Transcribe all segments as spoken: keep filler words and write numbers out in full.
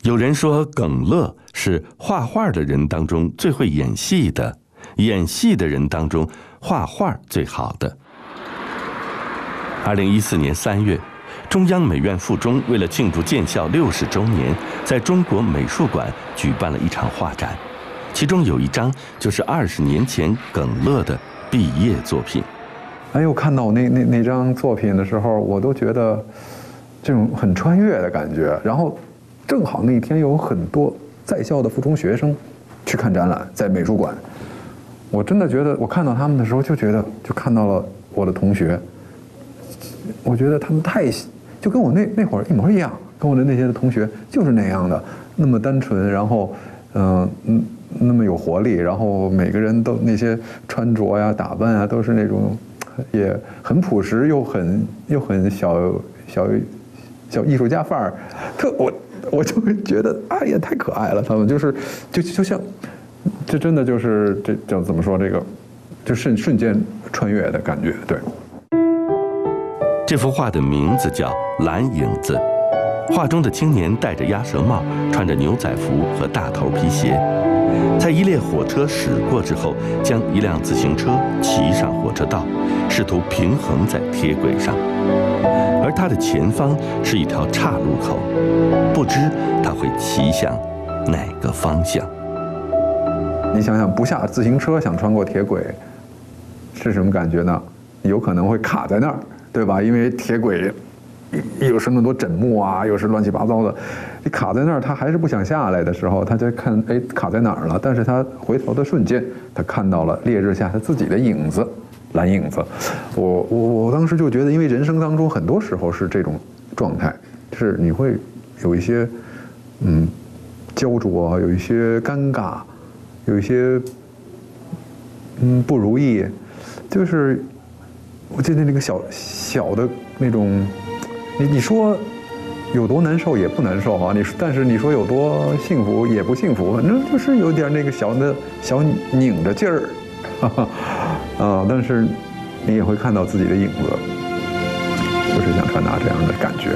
有人说耿乐是画画的人当中最会演戏的，演戏的人当中画画最好的。二零一四年三月，中央美院附中为了庆祝建校六十周年，在中国美术馆举办了一场画展，其中有一张就是二十年前耿乐的毕业作品。 哎呦，看到那那那张作品的时候，我都觉得这种很穿越的感觉。然后正好那天有很多在校的附中学生去看展览，在美术馆。我真的觉得，我看到他们的时候就觉得，就看到了我的同学。我觉得他们太就跟我那那会儿一模一样，跟我的那些的同学就是那样的，那么单纯，然后嗯嗯那么有活力，然后每个人都那些穿着呀、打扮啊，都是那种也很朴实又很又很小小小艺术家范儿，特我我就会觉得啊也太可爱了，他们就是就就像这真的就是这叫怎么说这个，就瞬瞬间穿越的感觉，对。 这幅画的名字叫《蓝影子》，画中的青年戴着鸭舌帽，穿着牛仔服和大头皮鞋，在一列火车驶过之后，将一辆自行车骑上火车道，试图平衡在铁轨上。而他的前方是一条岔路口，不知他会骑向哪个方向。 你想想，不下自行车想穿过铁轨，是什么感觉呢？有可能会卡在那儿。对吧？因为铁轨又是那么多枕木啊，又是乱七八糟的，你卡在那儿，他还是不想下来的时候，他就看，哎，卡在哪儿了？但是他回头的瞬间，他看到了烈日下他自己的影子，蓝影子。我我我当时就觉得，因为人生当中很多时候是这种状态，是你会有一些嗯焦灼，有一些尴尬，有一些嗯不如意，就是。我记得那个小小的那种，你你说有多难受也不难受啊，你但是你说有多幸福也不幸福，反正就是有点那个小的小拧着劲儿，哈哈，啊，但是你也会看到自己的影子，就是想传达这样的感觉。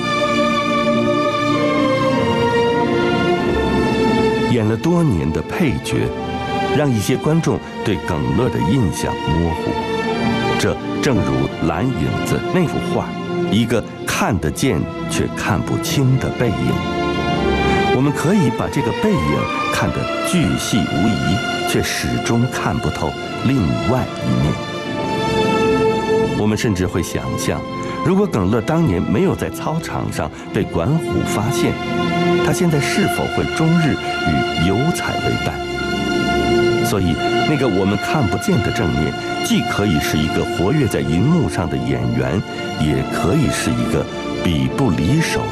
演了多年的配角，让一些观众对耿乐的印象模糊。这正如《蓝影子》那幅画，一个看得见却看不清的背影。我们可以把这个背影看得巨细无遗，却始终看不透另外一面。我们甚至会想象，如果耿乐当年没有在操场上被管虎发现，他现在是否会终日与油彩为伴？所以，那个我们看不见的正面，既可以是一个活跃在银幕上的演员，也可以是一个笔不离手